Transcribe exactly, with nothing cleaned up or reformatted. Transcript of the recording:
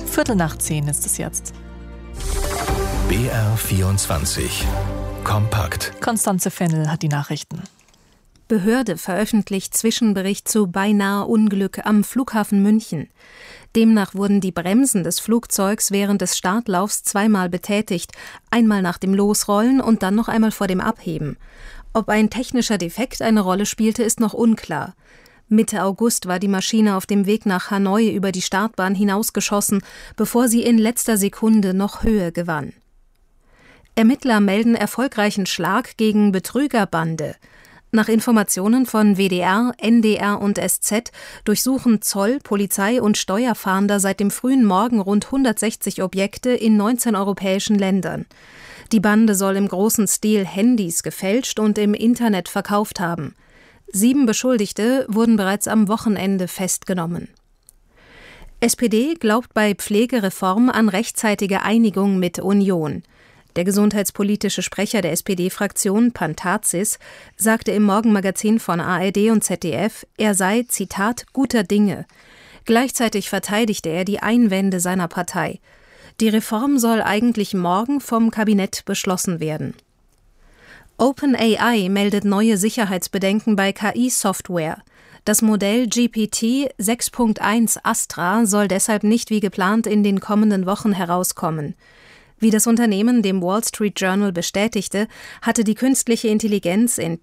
Viertel nach zehn ist es jetzt. B R vierundzwanzig. Kompakt. Konstanze Fennel hat die Nachrichten. Behörde veröffentlicht Zwischenbericht zu beinahe Unglück am Flughafen München. Demnach wurden die Bremsen des Flugzeugs während des Startlaufs zweimal betätigt, einmal nach dem Losrollen und dann noch einmal vor dem Abheben. Ob ein technischer Defekt eine Rolle spielte, ist noch unklar. Mitte August war die Maschine auf dem Weg nach Hanoi über die Startbahn hinausgeschossen, bevor sie in letzter Sekunde noch Höhe gewann. Ermittler melden erfolgreichen Schlag gegen Betrügerbande. Nach Informationen von W D R, N D R und S Z durchsuchen Zoll, Polizei und Steuerfahnder seit dem frühen Morgen rund hundertsechzig Objekte in neunzehn europäischen Ländern. Die Bande soll im großen Stil Handys gefälscht und im Internet verkauft haben. Sieben Beschuldigte wurden bereits am Wochenende festgenommen. S P D glaubt bei Pflegereform an rechtzeitige Einigung mit Union. Der gesundheitspolitische Sprecher der S P D-Fraktion, Pantazis, sagte im Morgenmagazin von A R D und Z D F, er sei, Zitat, guter Dinge. Gleichzeitig verteidigte er die Einwände seiner Partei. Die Reform soll eigentlich morgen vom Kabinett beschlossen werden. OpenAI meldet neue Sicherheitsbedenken bei K I-Software. Das Modell G P T sechs Punkt eins Astra soll deshalb nicht wie geplant in den kommenden Wochen herauskommen. Wie das Unternehmen dem Wall Street Journal bestätigte, hatte die künstliche Intelligenz in